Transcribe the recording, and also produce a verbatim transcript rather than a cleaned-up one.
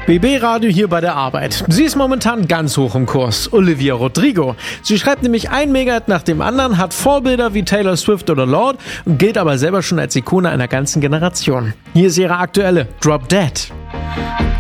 B B-Radio hier bei der Arbeit. Sie ist momentan ganz hoch im Kurs, Olivia Rodrigo. Sie schreibt nämlich ein Megahit nach dem anderen, hat Vorbilder wie Taylor Swift oder Lorde und gilt aber selber schon als Ikone einer ganzen Generation. Hier ist ihre aktuelle Drop Dead.